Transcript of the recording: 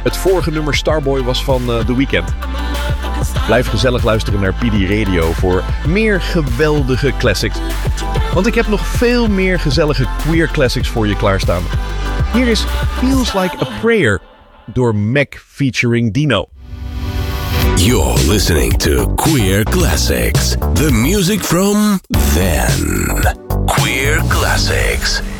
Het vorige nummer Starboy was van The Weeknd. Blijf gezellig luisteren naar PD Radio voor meer geweldige classics. Want ik heb nog veel meer gezellige queer classics voor je klaarstaan. Hier is Feels Like a Prayer door Mac featuring Dino. You're listening to Queer Classics, the music from then. Queer Classics.